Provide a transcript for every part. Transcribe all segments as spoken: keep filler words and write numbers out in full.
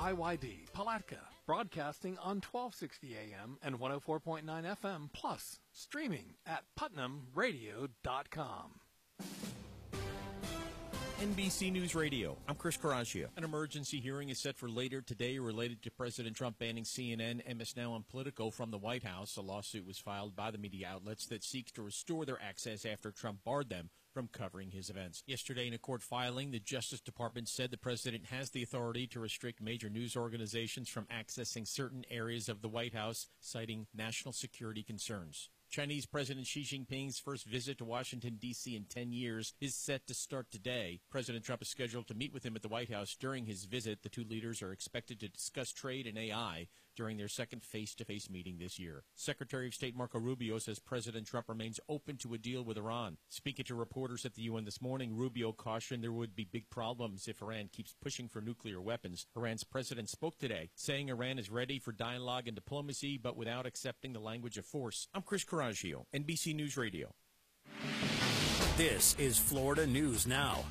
I Y D, Palatka, broadcasting on twelve sixty A M and one oh four point nine F M, plus streaming at putnam radio dot com. N B C News Radio. I'm Chris Caraccio. An emergency hearing is set for later today related to President Trump banning C N N, M S Now, and Politico from the White House. A lawsuit was filed by the media outlets that seeks to restore their access after Trump barred them from covering his events. Yesterday, in a court filing, the Justice Department said the president has the authority to restrict major news organizations from accessing certain areas of the White House, citing national security concerns. Chinese President Xi Jinping's first visit to Washington, D C in ten years is set to start today. President Trump is scheduled to meet with him at the White House during his visit. The two leaders are expected to discuss trade and A I during their second face-to-face meeting this year. Secretary of State Marco Rubio says President Trump remains open to a deal with Iran. Speaking to reporters at the U N this morning, Rubio cautioned there would be big problems if Iran keeps pushing for nuclear weapons. Iran's president spoke today, saying Iran is ready for dialogue and diplomacy, but without accepting the language of force. I'm Chris Caraccio, N B C News Radio. This is Florida News Now.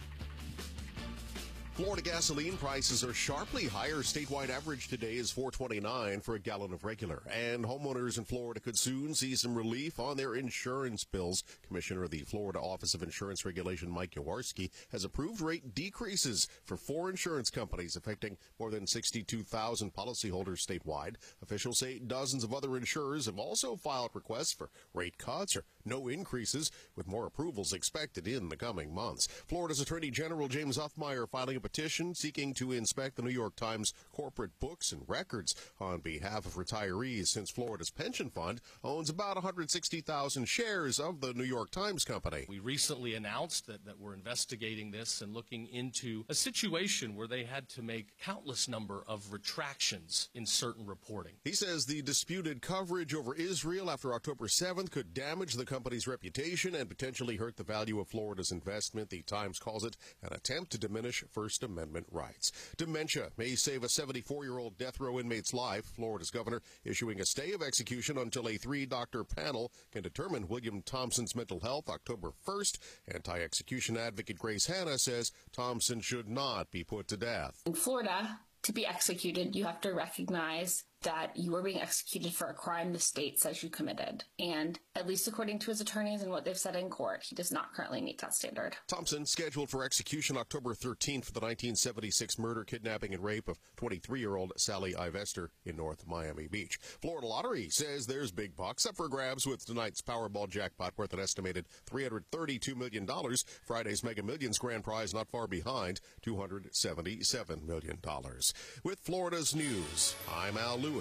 Florida gasoline prices are sharply higher. Statewide average today is four twenty-nine for a gallon of regular. And homeowners in Florida could soon see some relief on their insurance bills. Commissioner of the Florida Office of Insurance Regulation, Mike Yawarski, has approved rate decreases for four insurance companies affecting more than sixty-two thousand policyholders statewide. Officials say dozens of other insurers have also filed requests for rate cuts or no increases, with more approvals expected in the coming months. Florida's Attorney General James Uthmeier filing a petition seeking to inspect the New York Times corporate books and records on behalf of retirees, since Florida's pension fund owns about one hundred sixty thousand shares of the New York Times Company. We recently announced that, that we're investigating this and looking into a situation where they had to make countless number of retractions in certain reporting. He says the disputed coverage over Israel after October seventh could damage the company's reputation and potentially hurt the value of Florida's investment. The Times calls it an attempt to diminish First Amendment rights. Dementia may save a seventy-four-year-old death row inmate's life. Florida's governor issuing a stay of execution until a three-doctor panel can determine William Thompson's mental health October first. Anti-execution advocate Grace Hanna says Thompson should not be put to death. In Florida, to be executed, you have to recognize that you are being executed for a crime the state says you committed. And at least according to his attorneys and what they've said in court, he does not currently meet that standard. Thompson scheduled for execution October thirteenth for the nineteen seventy-six murder, kidnapping, and rape of twenty-three-year-old Sally Ivester in North Miami Beach. Florida Lottery says there's big bucks up for grabs with tonight's Powerball jackpot worth an estimated three hundred thirty-two million dollars. Friday's Mega Millions grand prize not far behind, two hundred seventy-seven million dollars. With Florida's news, I'm Al Lewis.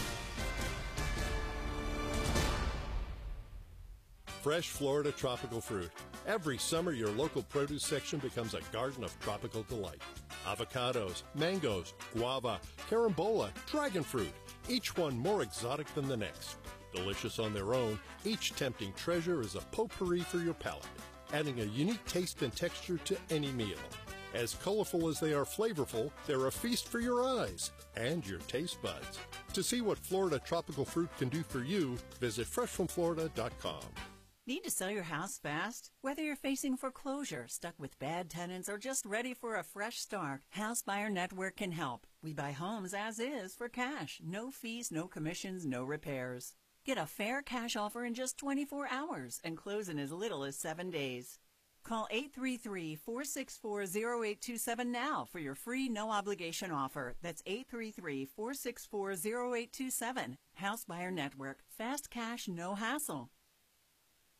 Fresh Florida tropical fruit. Every summer, your local produce section becomes a garden of tropical delight. Avocados, mangoes, guava, carambola, dragon fruit, each one more exotic than the next. Delicious on their own, each tempting treasure is a potpourri for your palate, adding a unique taste and texture to any meal. As colorful as they are flavorful, they're a feast for your eyes and your taste buds. To see what Florida tropical fruit can do for you, visit fresh from florida dot com. Need to sell your house fast? Whether you're facing foreclosure, stuck with bad tenants, or just ready for a fresh start, House Buyer Network can help. We buy homes as is for cash. No fees, no commissions, no repairs. Get a fair cash offer in just twenty-four hours and close in as little as seven days. Call eight three three, four six four, zero eight two seven now for your free no-obligation offer. That's eight three three, four six four, zero eight two seven. House Buyer Network. Fast cash, no hassle.